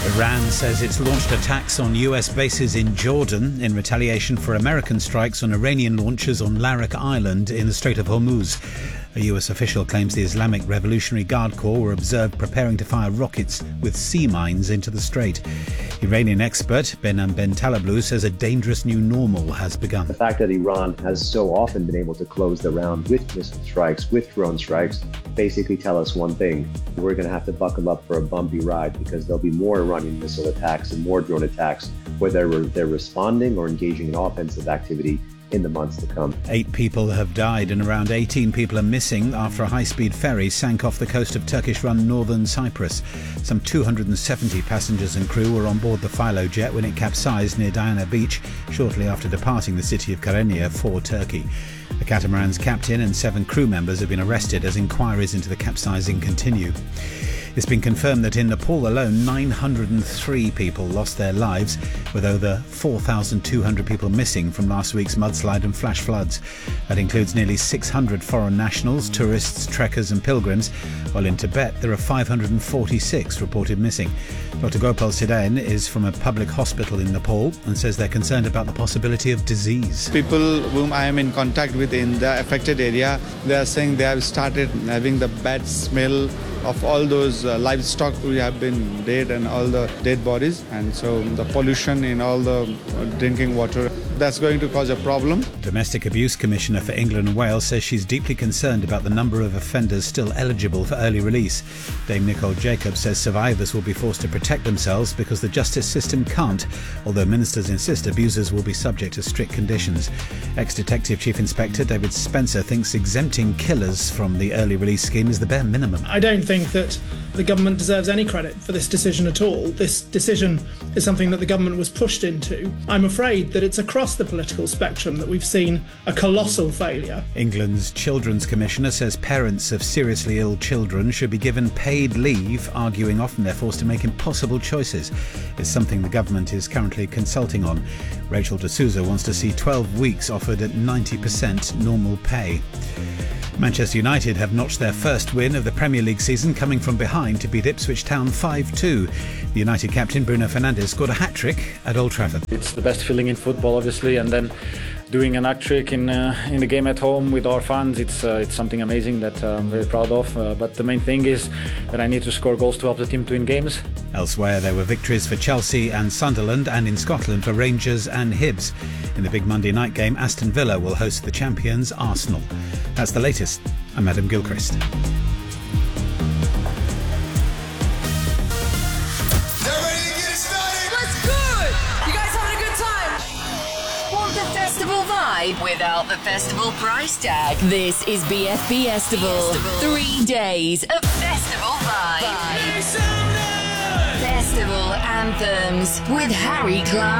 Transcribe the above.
Iran says it's launched attacks on US bases in Jordan in retaliation for American strikes on Iranian launchers on Larak Island in the Strait of Hormuz. A US official claims the Islamic Revolutionary Guard Corps were observed preparing to fire rockets with sea mines into the strait. Iranian expert Behnam Bentaleblu says a dangerous new normal has begun. The fact that Iran has so often been able to close the round with missile strikes, with drone strikes, basically tell us one thing. We're going to have to buckle up for a bumpy ride because there'll be more Iranian missile attacks and more drone attacks, whether they're responding or engaging in offensive activity in the months to come. 8 people have died and around 18 people are missing after a high-speed ferry sank off the coast of Turkish-run northern Cyprus. Some 270 passengers and crew were on board the Philo jet when it capsized near Diana Beach shortly after departing the city of Kyrenia for Turkey. The catamaran's captain and 7 crew members have been arrested as inquiries into the capsizing continue. It's been confirmed that in Nepal alone, 903 people lost their lives, with over 4,200 people missing from last week's mudslide and flash floods. That includes nearly 600 foreign nationals, tourists, trekkers and pilgrims, while in Tibet there are 546 reported missing. Dr. Gopal Sidain is from a public hospital in Nepal and says they're concerned about the possibility of disease. People whom I am in contact with in the affected area, they are saying they have started having the bad smell of all those livestock who have been dead and all the dead bodies, and so the pollution in all the drinking water, that's going to cause a problem. Domestic Abuse Commissioner for England and Wales says she's deeply concerned about the number of offenders still eligible for early release. Dame Nicole Jacobs says survivors will be forced to protect themselves because the justice system can't, although ministers insist abusers will be subject to strict conditions. Ex-Detective Chief Inspector David Spencer thinks exempting killers from the early release scheme is the bare minimum. I don't think that the government deserves any credit for this decision at all. This decision is something that the government was pushed into. I'm afraid that it's across the political spectrum that we've seen a colossal failure. England's Children's Commissioner says parents of seriously ill children should be given paid leave, arguing often they're forced to make impossible choices. It's something the government is currently consulting on. Rachel de Souza wants to see 12 weeks offered at 90% normal pay. Manchester United have notched their first win of the Premier League season, coming from behind to beat Ipswich Town 5-2. The United captain Bruno Fernandes scored a hat-trick at Old Trafford. It's the best feeling in football, obviously, and then doing an hat-trick in the game at home with our fans, it's something amazing that I'm very proud of. But the main thing is that I need to score goals to help the team to win games. Elsewhere, there were victories for Chelsea and Sunderland, and in Scotland for Rangers and Hibs. In the big Monday night game, Aston Villa will host the champions Arsenal. That's the latest. I'm Adam Gilchrist. Without the festival price tag. This is BFB Festival. 3 days of festival vibe. Festival anthems with Harry Clark.